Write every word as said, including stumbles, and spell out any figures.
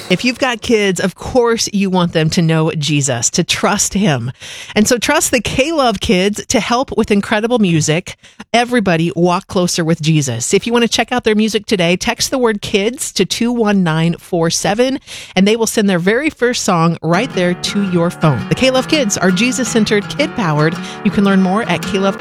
If you've got kids, of course you want them to know Jesus, to trust him. And so trust the K-Love Kids to help with incredible music. Everybody walk closer with Jesus. If you want to check out their music today, text the word kids to two one nine four seven, and they will send their very first song right there to your phone. The K-Love Kids are Jesus-centered, kid-powered. You can learn more at K Love